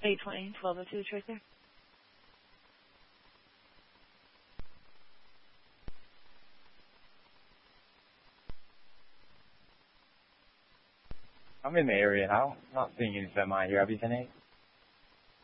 820, 1202, Tracer. I'm in the area now. Not seeing any semi here. Have you seen any?